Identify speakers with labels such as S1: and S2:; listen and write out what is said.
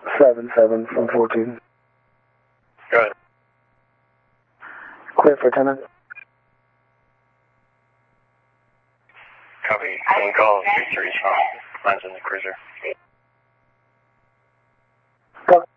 S1: 7-7 from 14.
S2: Go ahead.
S1: Clear for attendant.
S2: Copy. Phone call 630. Mine's in the cruiser.